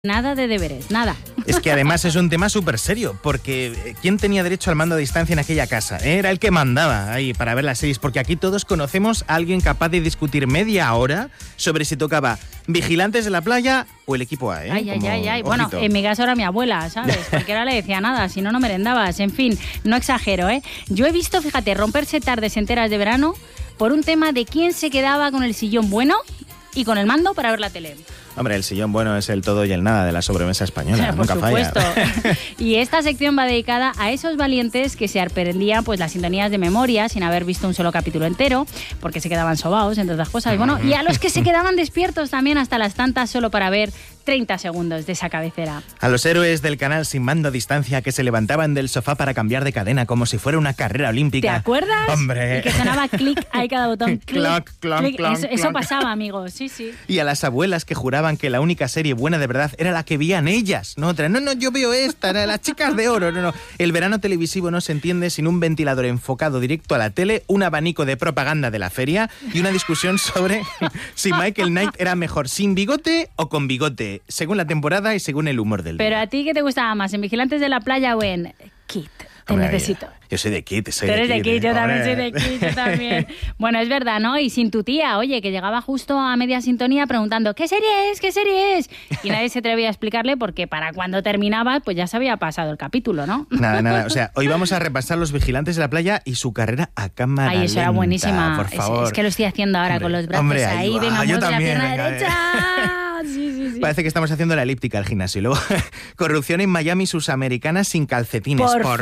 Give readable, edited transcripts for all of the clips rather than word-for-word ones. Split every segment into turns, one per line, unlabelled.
Nada de deberes, nada.
Es que además es un tema súper serio, porque ¿quién tenía derecho al mando a distancia en aquella casa? Era el que mandaba ahí para ver las series, porque aquí todos conocemos a alguien capaz de discutir media hora sobre si tocaba Vigilantes de la Playa o el equipo A, ¿eh?
Ay. Bueno, en mi caso era mi abuela, ¿sabes? Cualquiera le decía nada, si no, no merendabas. En fin, no exagero, ¿eh? Yo he visto, fíjate, romperse tardes enteras de verano por un tema de quién se quedaba con el sillón bueno y con el mando para ver la tele.
Hombre, el sillón bueno es el todo y el nada de la sobremesa española, nunca falla.
Por supuesto. Y esta sección va dedicada a esos valientes que se aprendían pues las sintonías de memoria sin haber visto un solo capítulo entero, porque se quedaban sobaos, entre otras cosas. Bueno, y a los que se quedaban despiertos también hasta las tantas solo para ver 30 segundos de esa cabecera.
A los héroes del canal sin mando a distancia que se levantaban del sofá para cambiar de cadena como si fuera una carrera olímpica.
¿Te acuerdas?
¡Hombre!
Y que sonaba clic ahí cada botón.
Cloc, clonk, clonk.
Eso pasaba, amigos, sí.
Y a las abuelas que juraban que la única serie buena de verdad era la que veían ellas, no otra. No, yo veo esta, las chicas de oro. No. El verano televisivo no se entiende sin un ventilador enfocado directo a la tele, un abanico de propaganda de la feria y una discusión sobre si Michael Knight era mejor sin bigote o con bigote, según la temporada y según el humor del día.
Pero a ti, ¿qué te gustaba más? ¿En Vigilantes de la Playa o en Kit? Te necesito.
Yo soy de Kit,
Tú eres de Kit, yo también soy de Kit, yo también. Bueno, es verdad, ¿no? Y sin tu tía, oye, que llegaba justo a media sintonía preguntando ¿qué serie es? ¿Qué serie es? Y nadie se atrevía a explicarle porque para cuando terminaba, pues ya se había pasado el capítulo, ¿no?
Nada. O sea, hoy vamos a repasar Los Vigilantes de la Playa y su carrera a cámara lenta.
Ay, eso era buenísima.
Por favor.
Es que lo estoy haciendo ahora con los brazos ahí. Venga, mueve la pierna derecha. Sí.
Parece que estamos haciendo la elíptica al gimnasio. Y luego, corrupción en Miami, sus americanas sin calcetines. Por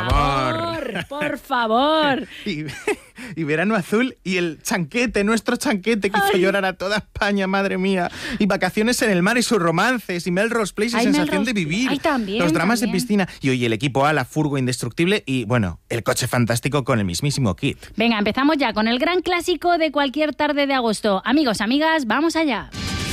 favor. Y verano azul y el chanquete, nuestro chanquete que hizo llorar a toda España, madre mía. Y vacaciones en el mar y sus romances. Y Melrose Place y sensación de vivir. Los dramas de piscina. Y hoy el equipo A, la furgo indestructible y, bueno, el coche fantástico con el mismísimo Kit.
Venga, empezamos ya con el gran clásico de cualquier tarde de agosto. Amigos, amigas, vamos allá.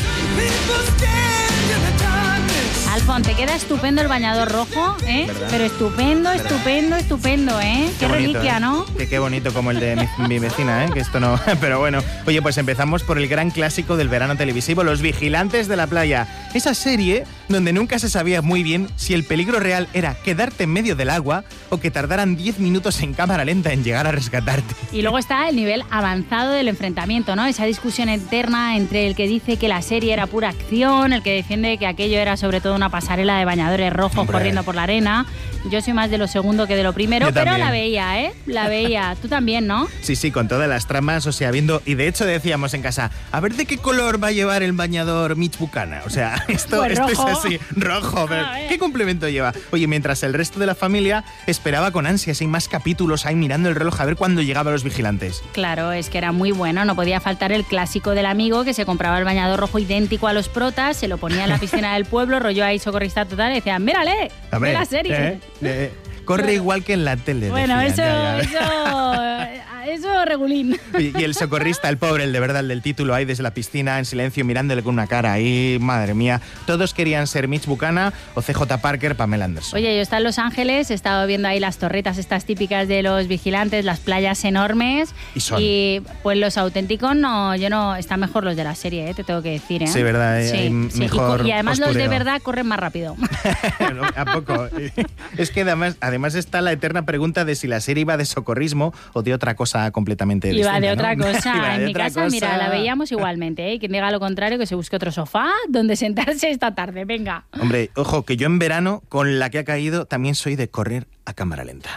Alfon, te queda estupendo el bañador rojo, ¿eh?
¿Verdad?
Pero estupendo, ¿eh? Qué reliquia,
¿eh?
¿no?
Qué bonito como el de mi vecina, ¿eh? Que esto no... Pero bueno, oye, pues empezamos por el gran clásico del verano televisivo, Los Vigilantes de la Playa. Esa serie donde nunca se sabía muy bien si el peligro real era quedarte en medio del agua o que tardaran 10 minutos en cámara lenta en llegar a rescatarte.
Y luego está el nivel avanzado del enfrentamiento, ¿no? Esa discusión eterna entre el que dice que la serie era pura acción, el que defiende que aquello era sobre todo una pasarela de bañadores rojos corriendo por la arena. Yo soy más de lo segundo que de lo primero, pero
también.
la veía, ¿eh? La veía. Tú también, ¿no?
Sí, con todas las tramas, o sea, viendo... Y de hecho decíamos en casa, a ver de qué color va a llevar el bañador Mitch Buchanan. O sea, esto es así, rojo. Pero ¿qué complemento lleva? Oye, mientras el resto de la familia esperaba con ansias, hay más capítulos ahí mirando el reloj a ver cuándo llegaban Los Vigilantes.
Claro, es que era muy bueno. No podía faltar el clásico del amigo que se compraba el bañador rojo idéntico a los protas, se lo ponía en la piscina del pueblo, rollo ahí socorrista total, y decía, mírale, ve la serie.
Corre igual que en la tele.
Bueno,
decían,
eso regulín.
Y el socorrista, el pobre, el de verdad, el del título, ahí desde la piscina, en silencio, mirándole con una cara ahí, madre mía. Todos querían ser Mitch Buchanan o CJ Parker, Pamela Anderson.
Oye, yo estaba en Los Ángeles, he estado viendo ahí las torretas estas típicas de Los Vigilantes, las playas enormes. Y pues los auténticos están mejor los de la serie, te tengo que decir, ¿eh?
Sí, verdad,
sí.
Mejor
y además
postureo.
Los de verdad corren más rápido.
¿A poco? Es que además está la eterna pregunta de si la serie iba de socorrismo o de otra cosa completamente distinta.
Iba de otra cosa.
Iba
en
de
mi
otra
casa,
cosa.
mira, la veíamos igualmente, ¿eh? Quien diga lo contrario, que se busque otro sofá donde sentarse esta tarde, venga.
Hombre, ojo, que yo en verano, con la que ha caído, también soy de correr a cámara lenta.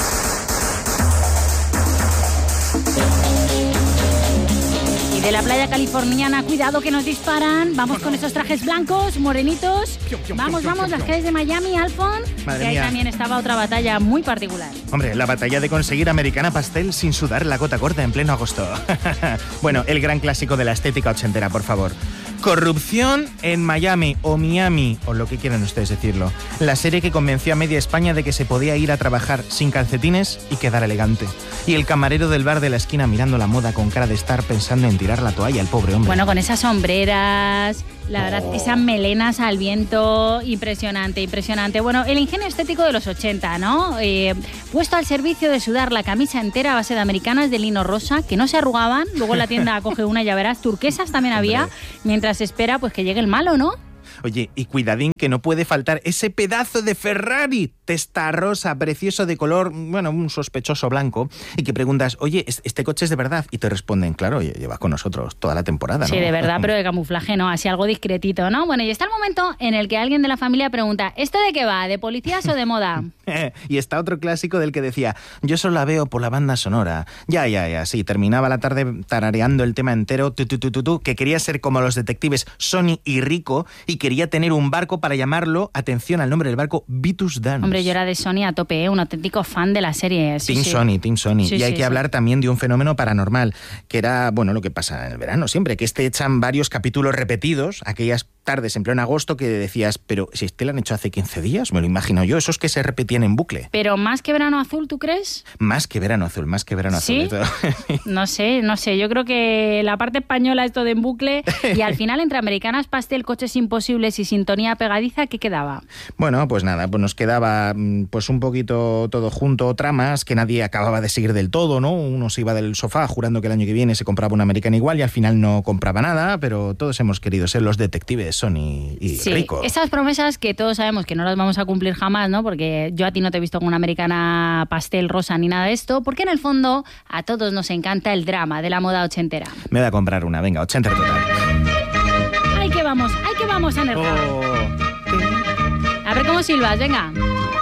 De la playa californiana, cuidado que nos disparan. Vamos con esos trajes blancos, morenitos. Vamos, las calles de Miami, Alfon.
Madre
que ahí
mía.
también estaba otra batalla muy particular.
Hombre, la batalla de conseguir americana pastel sin sudar la gota gorda en pleno agosto. Bueno, el gran clásico de la estética ochentera, por favor. Corrupción en Miami o Miami, o lo que quieran ustedes decirlo. La serie que convenció a media España de que se podía ir a trabajar sin calcetines y quedar elegante. Y el camarero del bar de la esquina mirando la moda con cara de estar pensando en tirar la toalla, el pobre hombre.
Bueno, con esas sombreras, la verdad, esas melenas al viento, impresionante. Bueno, el ingenio estético de los 80, ¿no? Puesto al servicio de sudar la camisa entera a base de americanas de lino rosa, que no se arrugaban, luego en la tienda coge una, ya verás, turquesas también había, mientras espera pues que llegue el malo, ¿no?
Oye, y cuidadín que no puede faltar ese pedazo de Ferrari, testa rosa, precioso de color, bueno, un sospechoso blanco, y que preguntas, oye, ¿este coche es de verdad? Y te responden, claro, lleva con nosotros toda la temporada, ¿no?
Sí, de verdad, pero de camuflaje, ¿no? Así algo discretito, ¿no? Bueno, y está el momento en el que alguien de la familia pregunta, ¿esto de qué va? ¿De policías o de moda?
Y está otro clásico del que decía, yo solo la veo por la banda sonora. Ya, sí, terminaba la tarde tarareando el tema entero, que quería ser como los detectives Sony y Rico, y quería tener un barco para llamarlo, atención al nombre del barco, Vitus Dance.
Hombre, yo era de Sony a tope, un auténtico fan de la serie. Sí,
Team Sony.
Sí,
y hay que hablar también de un fenómeno paranormal, que era, bueno, lo que pasa en el verano siempre, que echan varios capítulos repetidos, aquellas tardes en pleno agosto que decías, pero si este lo han hecho hace 15 días, me lo imagino yo, esos que se repetían en bucle.
Pero más que Verano Azul, ¿tú crees?
Más que Verano Azul.
¿Sí? No sé, yo creo que la parte española esto de en bucle, y al final entre Americanas Pastel, Coches Imposibles y Sintonía Pegadiza, ¿qué quedaba?
Bueno, pues nada, pues nos quedaba pues un poquito todo junto, tramas que nadie acababa de seguir del todo, ¿no? Uno se iba del sofá jurando que el año que viene se compraba una americana igual y al final no compraba nada, pero todos hemos querido ser los detectives Sony y Rico.
Esas promesas que todos sabemos que no las vamos a cumplir jamás, ¿no? Porque yo a ti no te he visto con una americana pastel rosa ni nada de esto, porque en el fondo a todos nos encanta el drama de la moda ochentera.
Me voy a comprar una, venga, 80 total.
¡Ay, que vamos a nervar! A ver cómo silbas, venga.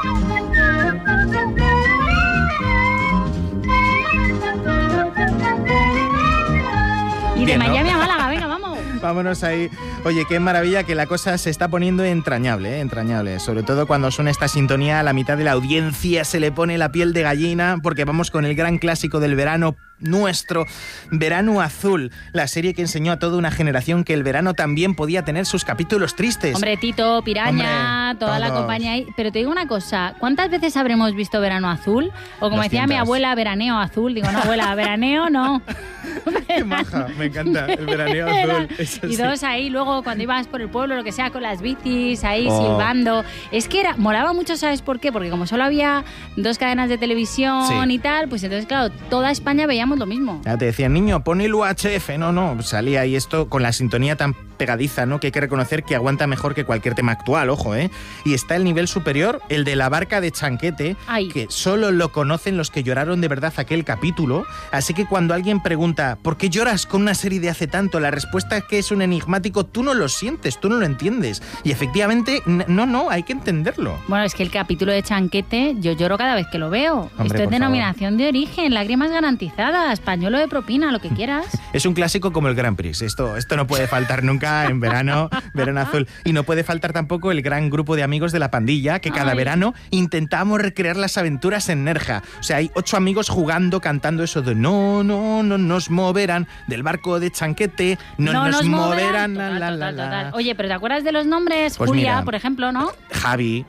Y de Miami a Málaga, venga, vamos.
Vámonos ahí. Oye, qué maravilla que la cosa se está poniendo entrañable, entrañable. Sobre todo cuando suena esta sintonía, a la mitad de la audiencia se le pone la piel de gallina, porque vamos con el gran clásico del verano nuestro, Verano Azul, la serie que enseñó a toda una generación que el verano también podía tener sus capítulos tristes.
Hombre, Tito, Piraña, toda la compañía ahí. Pero te digo una cosa, ¿cuántas veces habremos visto Verano Azul? O como decía mi abuela, Veraneo Azul. Digo, no, abuela, veraneo no.
Qué maja, me encanta el Veraneo Azul.
Y dos ahí, luego cuando ibas por el pueblo, lo que sea, con las bicis, ahí silbando. Es que molaba mucho, ¿sabes por qué? Porque como solo había 2 cadenas de televisión y tal, pues entonces, claro, toda España veíamos lo mismo.
Ya te decían, niño, pon el UHF. No, salía ahí esto con la sintonía tan pegadiza, ¿no? Que hay que reconocer que aguanta mejor que cualquier tema actual, ojo, ¿eh? Y está el nivel superior, el de la barca de Chanquete, que solo lo conocen los que lloraron de verdad aquel capítulo. Así que cuando alguien pregunta, ¿por qué lloras con una serie de hace tanto? La respuesta es que es un enigmático, tú no lo sientes, tú no lo entiendes. Y efectivamente, no, hay que entenderlo.
Bueno, es que el capítulo de Chanquete, yo lloro cada vez que lo veo.
Hombre,
esto es denominación de origen, lágrimas garantizadas, pañuelo de propina, lo que quieras.
Es un clásico como el Grand Prix. Esto no puede faltar nunca en Verano Azul. Y no puede faltar tampoco el gran grupo de amigos de la pandilla, que cada verano intentamos recrear las aventuras en Nerja. O sea, hay 8 amigos jugando, cantando eso de no nos moverán, del barco de Chanquete, no nos moverán.
Total. Oye, pero ¿te acuerdas de los nombres?
Pues
Julia,
mira,
por ejemplo, ¿no?
Javi,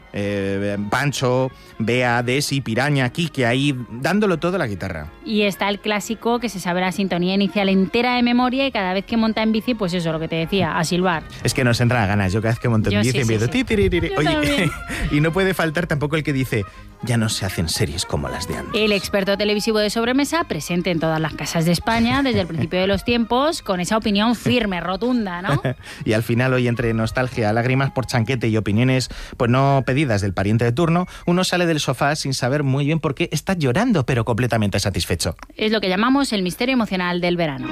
Pancho, Bea, Desi, Piraña, Kike, ahí dándolo todo a la guitarra.
Y está el clásico que se sabe la sintonía inicial entera de memoria y cada vez que monta en bici, pues eso, lo que te decía, a silbar.
Es que nos entran ganas. Yo cada vez que monto en bici empiezo... Oye, y no puede faltar tampoco el que dice, ya no se hacen series como las de antes.
El experto televisivo de sobremesa, presente en todas las casas de España desde el principio de los tiempos, con esa opinión firme, rotunda, ¿no?
Y al final, hoy entre nostalgia, lágrimas por Chanquete y opiniones pues no pedidas del pariente de turno, uno sale del sofá sin saber muy bien por qué está llorando, pero completamente satisfecho.
Es lo que llamamos el misterio emocional del verano.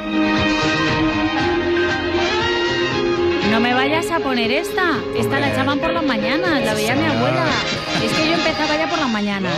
No me vayas a poner esta la echaban por las mañanas, la veía mi abuela. Es que yo empezaba ya por las mañanas.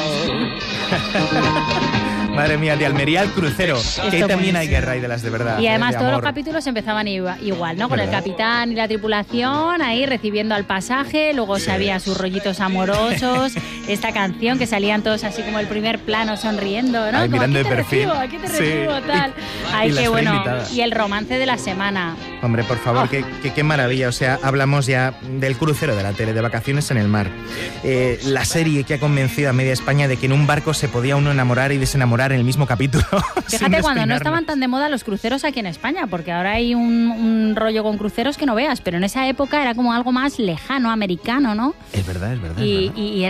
Madre mía, de Almería al crucero, que ahí también hay guerra y de las de verdad.
Y además todos los capítulos empezaban igual, ¿no? Con el capitán y la tripulación ahí recibiendo al pasaje, luego se había sus rollitos amorosos, esta canción que salían todos así como el primer plano sonriendo, ¿no?
Ay,
como,
mirando de perfil.
Aquí te recibo, tal. Ay, qué bueno. Y el romance de la semana.
Hombre, por favor, qué maravilla. O sea, hablamos ya del crucero de la tele, de vacaciones en el mar. La serie que ha convencido a media España de que en un barco se podía uno enamorar y desenamorar en el mismo capítulo.
Fíjate, cuando no estaban tan de moda los cruceros aquí en España, porque ahora hay un rollo con cruceros que no veas, pero en esa época era como algo más lejano, americano, ¿no?
Es verdad.
Y era como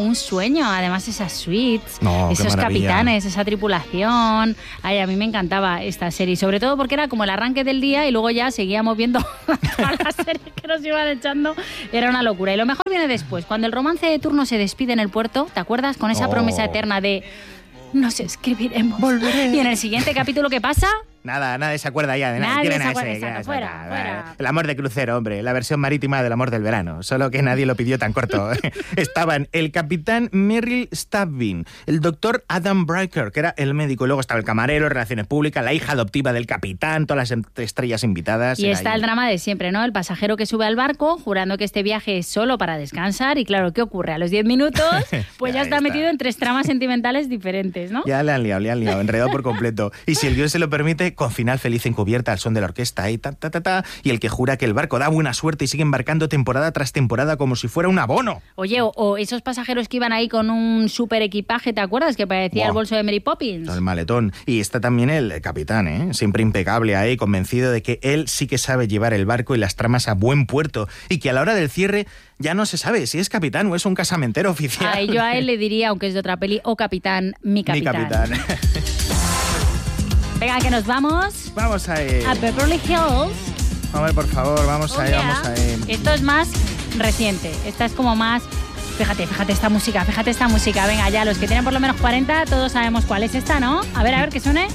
un sueño. Además, esas suites, esos
qué maravilla.
capitanes, esa tripulación. Ay, a mí me encantaba esta serie, sobre todo porque era como el arranque del día y luego ya seguíamos viendo todas las series que nos iban echando. Era una locura. Y lo mejor viene después, cuando el romance de turno se despide en el puerto, ¿te acuerdas? Con esa promesa eterna de nos escribiremos.
Volveré.
Y en el siguiente capítulo, ¿qué pasa?
Nadie se acuerda ya de nada.
Nadie
¿Quién
se
era
acuerda,
ese?
exacto, fuera.
El amor de crucero, hombre. La versión marítima del amor del verano. Solo que nadie lo pidió tan corto. Estaban el capitán Merrill Stabbing, el doctor Adam Bricker, que era el médico, y luego estaba el camarero, relaciones públicas, la hija adoptiva del capitán, todas las estrellas invitadas.
Y está el drama de siempre, ¿no? El pasajero que sube al barco jurando que este viaje es solo para descansar y claro, ¿qué ocurre? A los 10 minutos, pues ya está metido en 3 tramas sentimentales diferentes, ¿no?
Ya le han liado, enredado por completo. Y si el guión se lo permite, con final feliz encubierta al son de la orquesta y y el que jura que el barco da buena suerte y sigue embarcando temporada tras temporada como si fuera un abono.
Oye, o esos pasajeros que iban ahí con un súper equipaje, ¿te acuerdas? Que parecía el bolso de Mary Poppins.
El maletón. Y está también el capitán, ¿eh? Siempre impecable ahí, convencido de que él sí que sabe llevar el barco y las tramas a buen puerto y que a la hora del cierre ya no se sabe si es capitán o es un casamentero oficial.
Ay, yo a él le diría, aunque es de otra peli, capitán, mi capitán.
Mi capitán.
Venga, que nos vamos.
Vamos a ir.
A Beverly Hills.
Hombre, por favor, vamos a ir.
Esto es más reciente. Esta es como más... Fíjate esta música. Venga, ya, los que tienen por lo menos 40, todos sabemos cuál es esta, ¿no? A ver, que suene.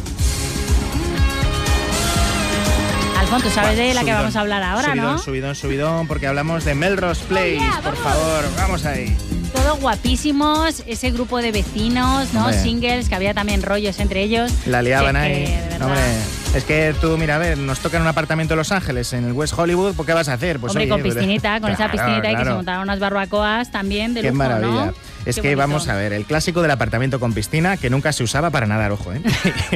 Alfonso, tú sabes de la que vamos a hablar ahora, ¿no?
Subidón, porque hablamos de Melrose Place. Por favor, vamos ahí.
Todos guapísimos, ese grupo de vecinos, ¿no? Hombre. Singles, que había también rollos entre ellos.
La liaban ahí. Hombre, es que tú, mira, a ver, nos toca en un apartamento en Los Ángeles, en el West Hollywood, ¿pues qué vas a hacer? Pues,
hombre,
oye,
con piscinita, con esa piscinita
claro.
Y que se montaron unas barbacoas también de lujo,
qué maravilla.
¿no?
Es
qué
que
bonito.
Vamos a ver, el clásico del apartamento con piscina que nunca se usaba para nadar, ojo, ¿eh?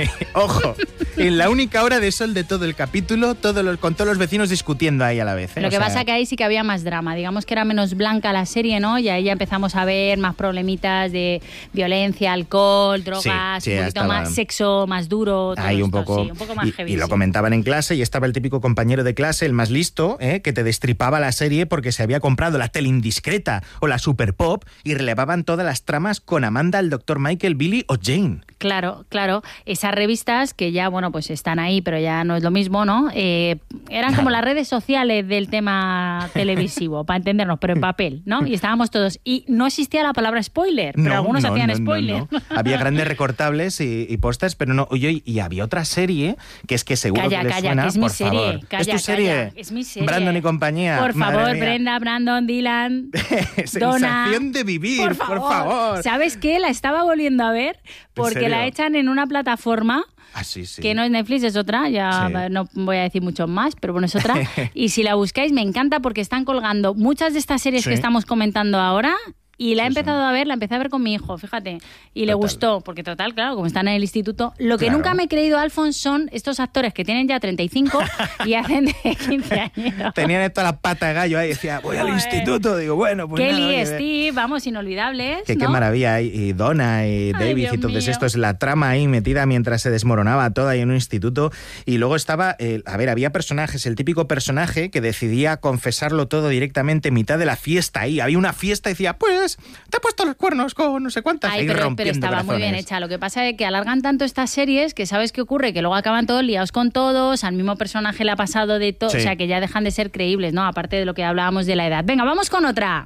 Ojo, en la única hora de sol de todo el capítulo, con todos los vecinos discutiendo ahí a la vez, ¿eh?
Lo que pasa que ahí sí que había más drama, digamos que era menos blanca la serie, ¿no? Y ahí ya empezamos a ver más problemitas de violencia, alcohol, drogas, un poquito más sexo, más duro, todo
ahí
esto,
un poco
más heavy.
Y lo comentaban en clase y estaba el típico compañero de clase, el más listo, que te destripaba la serie porque se había comprado la tele indiscreta o la super pop y relevaban todas las tramas con Amanda, el Dr. Michael, Billy o Jane.
Claro. Esas revistas que ya, bueno, pues están ahí, pero ya no es lo mismo, ¿no? Eran como las redes sociales del tema televisivo, para entendernos, pero en papel, ¿no? Y estábamos todos. Y no existía la palabra spoiler, pero algunos hacían spoiler.
No. Había grandes recortables y pósters, pero no. Oye, y había otra serie que es que seguro que les suena,
que es mi
por
serie.
favor.
Calla,
¿Es tu serie?
Es mi serie.
Brandon y compañía.
Por favor, Brenda, Brandon, Dylan, Donna.
Sensación de vivir, por favor.
¿Sabes qué? La estaba volviendo a ver porque la echan en una plataforma
sí.
que no es Netflix, es otra, no voy a decir mucho más, pero bueno, es otra. Y si la buscáis, me encanta porque están colgando muchas de estas series que estamos comentando ahora. Y la empecé a ver con mi hijo, fíjate. Y le gustó, porque total, claro, como están en el instituto. Lo que nunca me he creído, Alfons, son estos actores que tienen ya 35 y hacen de 15 años.
Tenían toda la pata de gallo ahí, decía, voy al instituto. Digo, bueno, pues
Kelly, Steve, vamos, inolvidables,
Qué maravilla. Y Donna y David y todo esto es la trama ahí metida mientras se desmoronaba todo ahí en un instituto. Y luego estaba, había personajes, el típico personaje que decidía confesarlo todo directamente en mitad de la fiesta ahí. Había una fiesta y decía, pues te he puesto los cuernos con no sé cuántas.
Pero estaba muy bien hecha. Lo que pasa es que alargan tanto estas series que ¿sabes qué ocurre? Que luego acaban todos liados con todos, al mismo personaje le ha pasado de todo, o sea que ya dejan de ser creíbles, ¿no? Aparte de lo que hablábamos de la edad. Venga, vamos con otra.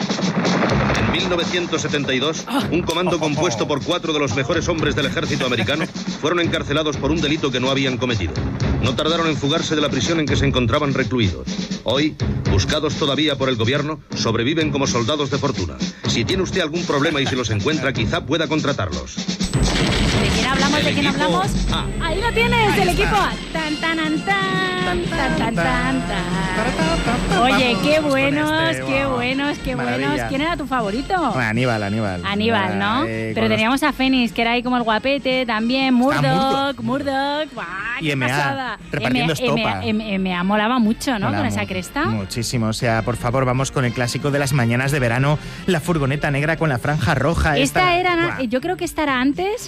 En 1972, un comando compuesto por 4 de los mejores hombres del ejército americano fueron encarcelados por un delito que no habían cometido. No tardaron en fugarse de la prisión en que se encontraban recluidos. Hoy, buscados todavía por el gobierno, sobreviven como soldados de fortuna. Si tiene usted algún problema y se los encuentra, quizá pueda contratarlos.
¿De quién hablamos? ¿De quién hablamos? Ahí lo tienes, el equipo A. Tan, tan, tan, tan, tan, tan, tan. Oye, qué buenos. ¿Quién era tu favorito?
Aníbal,
¿no? Pero teníamos a Fénix, que era ahí como el guapete, también Murdoch.
Y M.A. repartiendo estopa.
M.A. molaba mucho, ¿no? Con esa cresta.
Muchísimo. O sea, por favor, vamos con el clásico de las mañanas de verano, la furgoneta negra con la franja roja.
Yo creo que esta era antes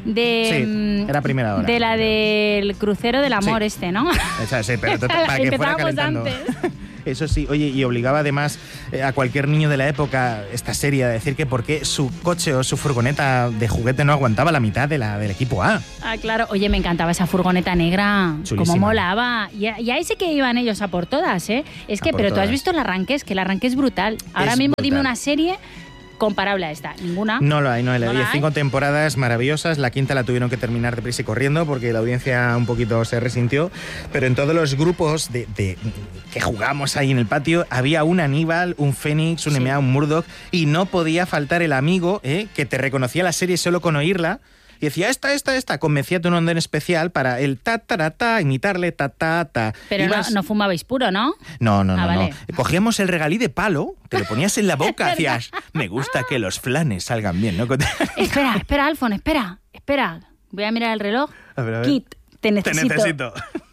era primera hora.
De la del crucero del amor ¿no?
Esa, sí, pero para que fuera calentando.
Antes.
Eso sí, oye, y obligaba además a cualquier niño de la época esta serie a decir que por qué su coche o su furgoneta de juguete no aguantaba la mitad del equipo A.
Ah, claro. Oye, me encantaba esa furgoneta negra.
Chulísima.
Cómo molaba. Y ahí sí que iban ellos a por todas, ¿eh? Es que, pero tú has visto el arranque, es que el arranque es brutal. Ahora
Es
mismo
brutal.
Dime una serie comparable a esta. Ninguna.
No lo hay.
¿No la
5
hay?
temporadas maravillosas. La quinta la tuvieron que terminar deprisa y corriendo porque la audiencia un poquito se resintió. Pero en todos los grupos que jugamos ahí en el patio había un Aníbal, un Fénix, un MA, un Murdoch, y no podía faltar el amigo que te reconocía la serie solo con oírla. Y decía, esta, convencíate un onda en especial para el ta-ta-ta-ta, imitarle ta-ta-ta.
Pero no fumabais puro, ¿no?
No.
Vale.
Cogíamos el regalí de palo, te lo ponías en la boca, hacías, me gusta que los flanes salgan bien, ¿no?
Espera, Alfon, espera. Voy a mirar el reloj.
A ver.
Kit, te necesito.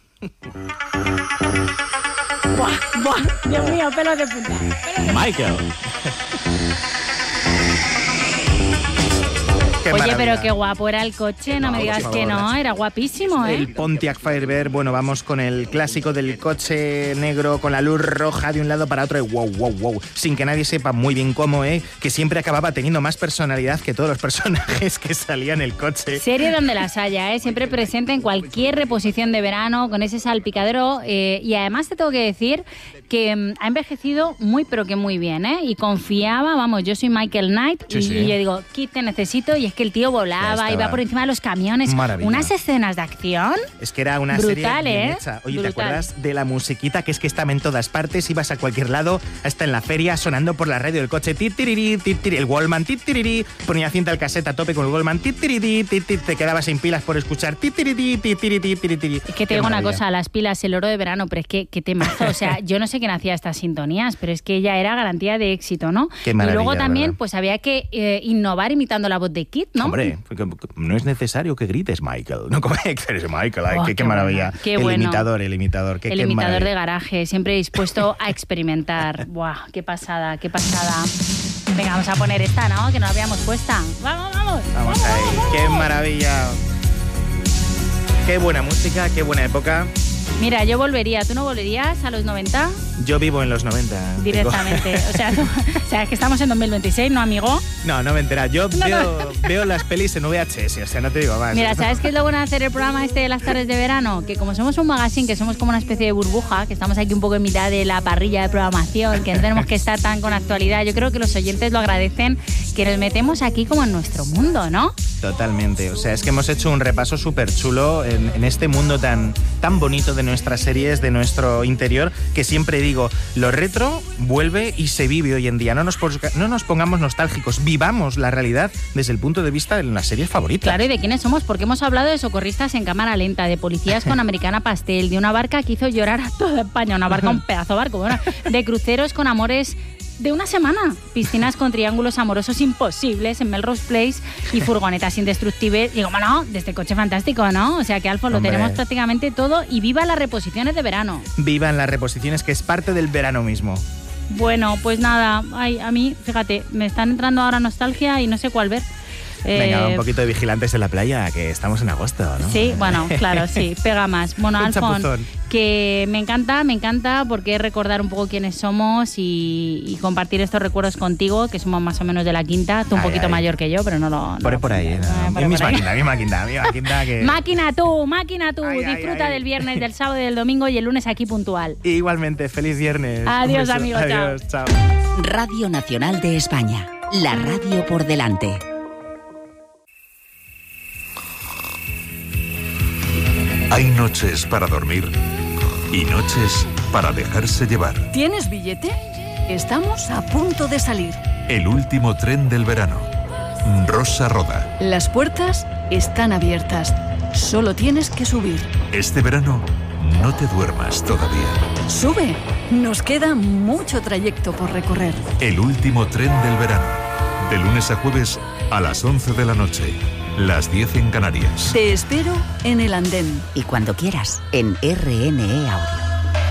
Buah, Dios mío, pelos de punta.
Michael.
Qué
Oye,
maravilla.
pero qué guapo era el coche, no me digas que no, era guapísimo, ¿eh?
El Pontiac Firebird, bueno, vamos con el clásico del coche negro con la luz roja de un lado para otro, y wow, sin que nadie sepa muy bien cómo, que siempre acababa teniendo más personalidad que todos los personajes que salían en el coche.
Serie donde las haya, siempre presente en cualquier reposición de verano, con ese salpicadero, y además te tengo que decir que ha envejecido muy, pero que muy bien, y confiaba, vamos, yo soy Michael Knight,
Sí,
y
sí.
yo digo, Kit, te necesito, y es que el tío volaba, iba por encima de los camiones,
Maravilla.
unas escenas de acción.
Es que era una
Brutal,
serie bien
¿eh?
hecha. Oye,
Brutal.
¿te acuerdas de la musiquita que es que estaba en todas partes? Ibas a cualquier lado, hasta en la feria, sonando por la radio del coche, titiriri, titiriri, el Wallman, titiriri, ponía cinta al cassette a tope con el Wallman, titiriri, titiriri, te quedabas sin pilas por escuchar titiriri, titiriri, titiriri.
Es que te digo una cosa, las pilas, el oro de verano, pero es que qué temazo. O sea, yo no sé quién hacía estas sintonías, pero es que ella era garantía de éxito, ¿no?
Qué maravilla,
y luego también,
¿verdad?
pues había que innovar imitando la voz de Kit, ¿no?
Hombre, porque no es necesario que grites, Michael. No, como que eres Michael. Ay,
Oh,
qué
qué
maravilla.
bueno, qué
el
bueno.
imitador.
El
qué
imitador
maravilla.
de garaje, siempre dispuesto a experimentar. Buah, qué pasada. Venga, vamos a poner esta, ¿no? Que no la habíamos puesta. Vamos.
Vamos ahí. Qué maravilla. Qué buena música, qué buena época.
Mira, yo volvería. ¿Tú no volverías a los 90?
Yo vivo en los 90.
Directamente. O sea, es que estamos en 2026, ¿no, amigo?
No me entera. Yo veo las pelis en VHS, o sea, no te digo más.
Mira, ¿sabes qué es lo bueno de hacer el programa de las tardes de verano? Que como somos un magazine, que somos como una especie de burbuja, que estamos aquí un poco en mitad de la parrilla de programación, que no tenemos que estar tan con actualidad, yo creo que los oyentes lo agradecen, que nos metemos aquí como en nuestro mundo, ¿no?
Totalmente. O sea, es que hemos hecho un repaso súper chulo en este mundo tan bonito de nuestras series, de nuestro interior, que siempre digo, lo retro vuelve y se vive hoy en día. No nos pongamos nostálgicos, vivamos la realidad desde el punto de vista de las series favoritas.
Claro, ¿y de quiénes somos? Porque hemos hablado de socorristas en cámara lenta, de policías con Americana Pastel, de una barca que hizo llorar a toda España, una barca, un pedazo de barco, bueno, de cruceros con amores de una semana, piscinas con triángulos amorosos imposibles en Melrose Place y furgonetas indestructibles. Digo, bueno, desde Coche Fantástico, ¿no? O sea que, Alfon, lo
Hombre.
tenemos prácticamente todo, y viva las reposiciones de verano.
Vivan las reposiciones, que es parte del verano mismo.
Bueno, pues nada, ay, a mí, fíjate, me están entrando ahora nostalgia y no sé cuál ver.
Venga, un poquito de vigilantes en la playa, que estamos en agosto, ¿no?
Sí, bueno, claro, sí, pega más. Bueno,
Un
Alfon,
chapuzón.
que me encanta porque es recordar un poco quiénes somos y compartir estos recuerdos contigo, que somos más o menos de la quinta, tú un
Ay,
poquito
ay.
mayor que yo, pero no lo...
Por ahí, ¿no?
por
Misma
ahí.
quinta, que...
Máquina tú,
Ay, ay,
disfruta
ay.
del viernes, del sábado y del domingo, y el lunes aquí puntual.
Igualmente, feliz viernes.
Adiós,
Un beso.
amigo, chao.
Adiós, chao.
Radio Nacional de España. La radio por delante.
Hay noches para dormir y noches para dejarse llevar.
¿Tienes billete? Estamos a punto de salir.
El último tren del verano. Rosa Roda.
Las puertas están abiertas. Solo tienes que subir.
Este verano no te duermas todavía.
Sube. Nos queda mucho trayecto por recorrer.
El último tren del verano. De lunes a jueves a las 11 de la noche. Las 10 en Canarias.
Te espero en el andén.
Y cuando quieras, en RNE Audio.